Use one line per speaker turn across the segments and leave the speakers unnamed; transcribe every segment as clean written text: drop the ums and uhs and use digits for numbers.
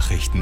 Nachrichten.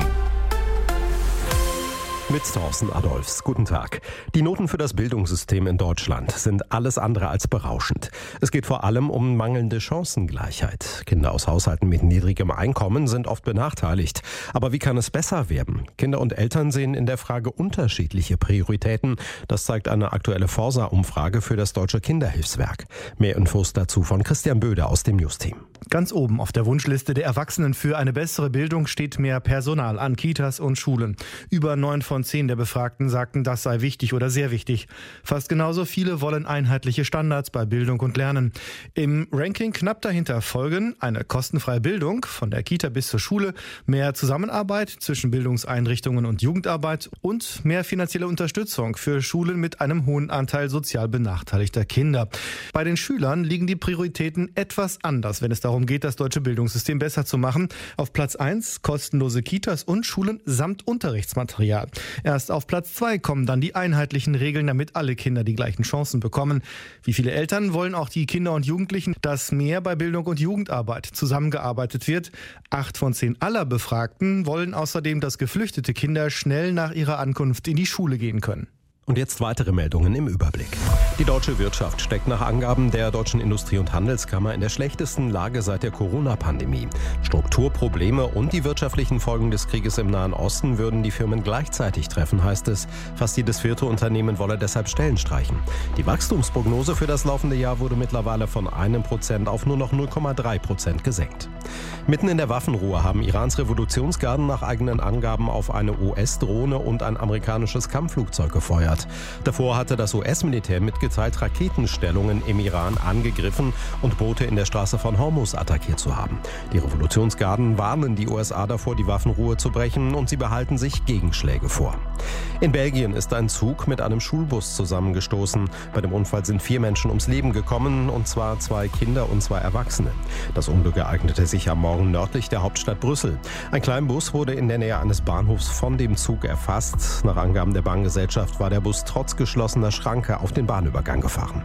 Mit Thorsten Adolphs. Guten Tag. Die Noten für das Bildungssystem in Deutschland sind alles andere als berauschend. Es geht vor allem um mangelnde Chancengleichheit. Kinder aus Haushalten mit niedrigem Einkommen sind oft benachteiligt. Aber wie kann es besser werden? Kinder und Eltern sehen in der Frage unterschiedliche Prioritäten. Das zeigt eine aktuelle Forsa-Umfrage für das Deutsche Kinderhilfswerk. Mehr Infos dazu von Christian Böde aus dem News-Team.
Ganz oben auf der Wunschliste der Erwachsenen für eine bessere Bildung steht mehr Personal an Kitas und Schulen. Über 9 von 10 der Befragten sagten, das sei wichtig oder sehr wichtig. Fast genauso viele wollen einheitliche Standards bei Bildung und Lernen. Im Ranking knapp dahinter folgen eine kostenfreie Bildung von der Kita bis zur Schule, mehr Zusammenarbeit zwischen Bildungseinrichtungen und Jugendarbeit und mehr finanzielle Unterstützung für Schulen mit einem hohen Anteil sozial benachteiligter Kinder. Bei den Schülern liegen die Prioritäten etwas anders, wenn es darum geht, das deutsche Bildungssystem besser zu machen. Auf Platz 1 kostenlose Kitas und Schulen samt Unterrichtsmaterial. Erst auf Platz 2 kommen dann die einheitlichen Regeln, damit alle Kinder die gleichen Chancen bekommen. Wie viele Eltern wollen auch die Kinder und Jugendlichen, dass mehr bei Bildung und Jugendarbeit zusammengearbeitet wird? 8 von 10 aller Befragten wollen außerdem, dass geflüchtete Kinder schnell nach ihrer Ankunft in die Schule gehen können.
Und jetzt weitere Meldungen im Überblick. Die deutsche Wirtschaft steckt nach Angaben der Deutschen Industrie- und Handelskammer in der schlechtesten Lage seit der Corona-Pandemie. Strukturprobleme und die wirtschaftlichen Folgen des Krieges im Nahen Osten würden die Firmen gleichzeitig treffen, heißt es. Fast jedes 4. Unternehmen wolle deshalb Stellen streichen. Die Wachstumsprognose für das laufende Jahr wurde mittlerweile von 1% auf nur noch 0,3% gesenkt. Mitten in der Waffenruhe haben Irans Revolutionsgarden nach eigenen Angaben auf eine US-Drohne und ein amerikanisches Kampfflugzeug gefeuert. Davor hatte das US-Militär mitgeteilt, Raketenstellungen im Iran angegriffen und Boote in der Straße von Hormuz attackiert zu haben. Die Revolutionsgarden warnen die USA davor, die Waffenruhe zu brechen, und sie behalten sich Gegenschläge vor. In Belgien ist ein Zug mit einem Schulbus zusammengestoßen. Bei dem Unfall sind 4 Menschen ums Leben gekommen, und zwar 2 Kinder und 2 Erwachsene. Das Unglück ereignete sich am Morgen nördlich der Hauptstadt Brüssel. Ein Kleinbus wurde in der Nähe eines Bahnhofs von dem Zug erfasst. Nach Angaben der Bahngesellschaft war der Bus trotz geschlossener Schranke auf den Bahnübergang gefahren.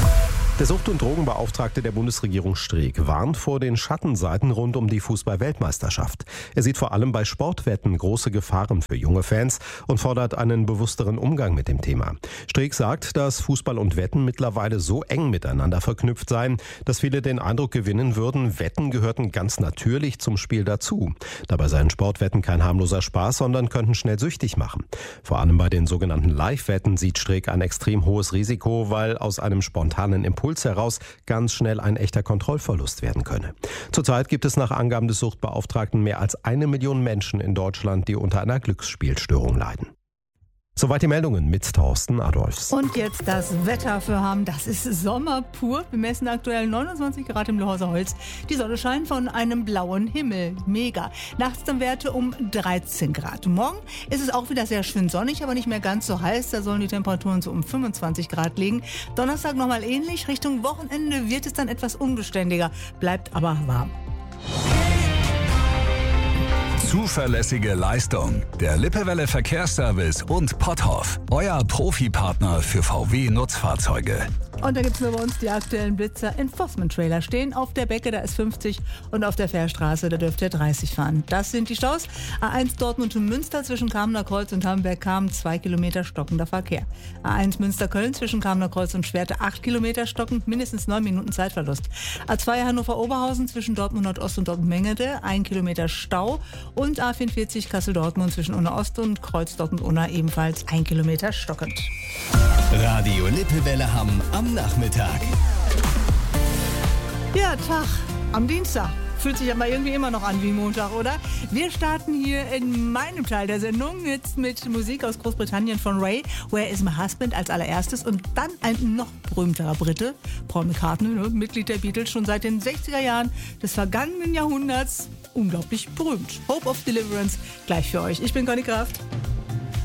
Der Sucht- und Drogenbeauftragte der Bundesregierung Streeck warnt vor den Schattenseiten rund um die Fußball-Weltmeisterschaft. Er sieht vor allem bei Sportwetten große Gefahren für junge Fans und fordert einen bewussteren Umgang mit dem Thema. Streeck sagt, dass Fußball und Wetten mittlerweile so eng miteinander verknüpft seien, dass viele den Eindruck gewinnen würden, Wetten gehörten ganz natürlich zum Spiel dazu. Dabei seien Sportwetten kein harmloser Spaß, sondern könnten schnell süchtig machen. Vor allem bei den sogenannten Live-Wetten sieht Streeck ein extrem hohes Risiko, weil aus einem spontanen Impuls heraus ganz schnell ein echter Kontrollverlust werden könne. Zurzeit gibt es nach Angaben des Suchtbeauftragten mehr als 1 Million Menschen in Deutschland, die unter einer Glücksspielstörung leiden. Soweit die Meldungen mit Thorsten Adolphs.
Und jetzt das Wetter für Hamm. Das ist Sommer pur. Wir messen aktuell 29 Grad im Lohauser Holz. Die Sonne scheint von einem blauen Himmel. Mega. Nachts dann Werte um 13 Grad. Morgen ist es auch wieder sehr schön sonnig, aber nicht mehr ganz so heiß. Da sollen die Temperaturen so um 25 Grad liegen. Donnerstag nochmal ähnlich. Richtung Wochenende wird es dann etwas unbeständiger. Bleibt aber warm.
Zuverlässige Leistung. Der Lippewelle Verkehrsservice und Potthoff. Euer Profipartner für VW-Nutzfahrzeuge.
Und da gibt es nur bei uns die aktuellen Blitzer. Enforcement-Trailer stehen auf der Becke, da ist 50, und auf der Fährstraße, da dürft ihr 30 fahren. Das sind die Staus. A1 Dortmund und Münster zwischen Kamener Kreuz und Hamburg-Kamen 2 Kilometer stockender Verkehr. A1 Münster-Köln zwischen Kamener Kreuz und Schwerte 8 Kilometer stockend, mindestens 9 Minuten Zeitverlust. A2 Hannover-Oberhausen zwischen Dortmund Nordost und Dortmund-Mengede 1 Kilometer Stau. Und A44 Kassel-Dortmund zwischen Unna-Ost und Kreuz Dortmund-Unna ebenfalls 1 Kilometer stockend.
Radio Lippewelle Hamm am Nachmittag.
Ja, Tag am Dienstag. Fühlt sich aber irgendwie immer noch an wie Montag, oder? Wir starten hier in meinem Teil der Sendung jetzt mit Musik aus Großbritannien von Ray, Where Is My Husband als allererstes, und dann ein noch berühmterer Brite, Paul McCartney, Mitglied der Beatles, schon seit den 60er Jahren des vergangenen Jahrhunderts, unglaublich berühmt. Hope of Deliverance, gleich für euch. Ich bin Conny Kraft.